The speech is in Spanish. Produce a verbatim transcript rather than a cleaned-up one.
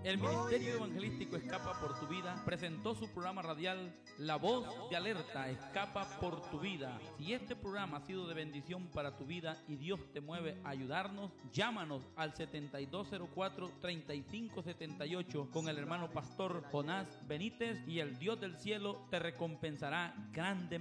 El Ministerio Evangelístico Escapa por tu Vida presentó su programa radial La Voz de Alerta, Escapa por tu Vida. Si este programa ha sido de bendición para tu vida y Dios te mueve a ayudarnos, llámanos al setenta y dos cero cuatro, treinta y cinco setenta y ocho con el hermano pastor Jonás Benítez y el Dios del cielo te recompensará grandemente.